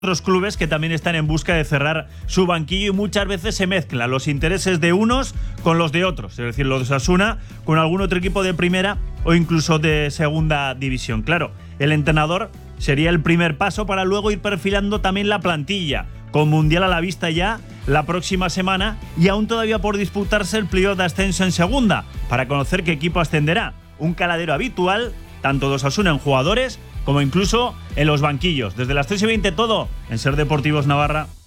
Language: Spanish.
otros clubes que también están en busca de cerrar su banquillo y muchas veces se mezclan los intereses de unos con los de otros, es decir, los de Osasuna con algún otro equipo de primera o incluso de segunda división. Claro, el entrenador sería el primer paso para luego ir perfilando también la plantilla, con Mundial a la vista ya la próxima semana y aún todavía por disputarse el playoff de ascenso en segunda, para conocer qué equipo ascenderá. Un caladero habitual, tanto de Osasuna en jugadores como incluso en los banquillos. Desde las 3:20 todo en Ser Deportivos Navarra.